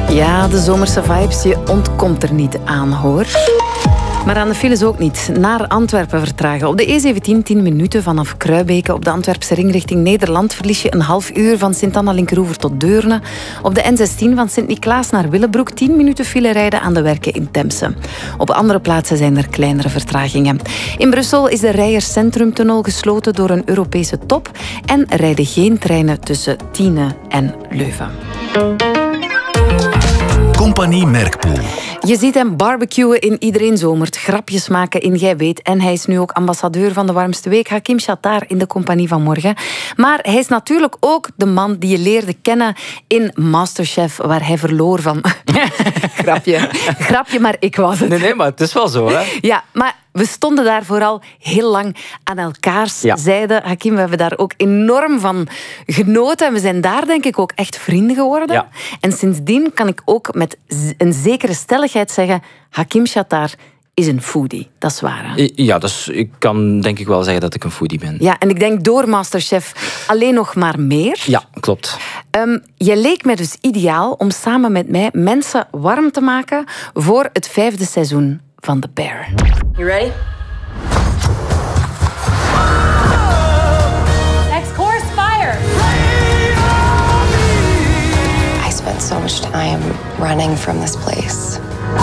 Ja, de zomerse vibes, je ontkomt er niet aan, hoor. Maar aan de files ook niet. Naar Antwerpen vertragen. Op de E17 10 minuten vanaf Kruibeke. Op de Antwerpse ring richting Nederland verlies je een half uur van Sint-Anna-Linkeroever tot Deurne. Op de N16 van Sint-Niklaas naar Willebroek 10 minuten file rijden aan de werken in Temse. Op andere plaatsen zijn er kleinere vertragingen. In Brussel is de Rijers Centrumtunnel gesloten door een Europese top en rijden geen treinen tussen Tiene en Leuven. Compagnie Merkpoel. Je ziet hem barbecuen in Iedereen Zomert, grapjes maken in Gij Weet. En hij is nu ook ambassadeur van de warmste week, Hakim Shatar, in de Compagnie van Morgen. Maar hij is natuurlijk ook de man die je leerde kennen in Masterchef, waar hij verloor van... Grapje, maar ik was het. Nee, maar het is wel zo, hè? Ja, maar we stonden daar vooral heel lang aan elkaars zijde. Hakim, we hebben daar ook enorm van genoten. En we zijn daar denk ik ook echt vrienden geworden. Ja. En sindsdien kan ik ook met een zekere stelligheid zeggen... Hakim Shatar is een foodie. Dat is waar, hè? Ja, dus ik kan denk ik wel zeggen dat ik een foodie ben. Ja, en ik denk door Masterchef alleen nog maar meer. Ja, klopt. Je leek mij dus ideaal om samen met mij mensen warm te maken voor het 5e seizoen van The Bear. You ready? Next course, fire! I spent so much time running from this place.